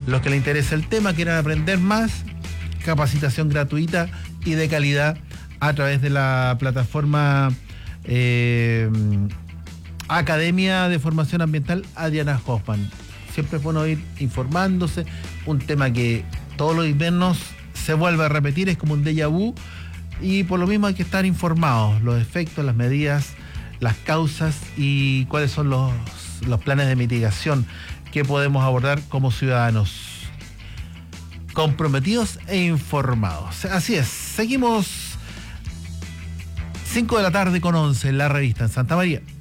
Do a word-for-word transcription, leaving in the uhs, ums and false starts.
Los que les interesa el tema, quieran aprender más, capacitación gratuita y de calidad a través de la plataforma eh, Academia de Formación Ambiental Adriana Hoffman. Siempre es bueno ir informándose, un tema que todos los inviernos se vuelve a repetir, es como un déjà vu, y por lo mismo hay que estar informados, los efectos, las medidas, las causas y cuáles son los, los planes de mitigación que podemos abordar como ciudadanos comprometidos e informados. Así es, seguimos cinco de la tarde con once en la revista en Santa María.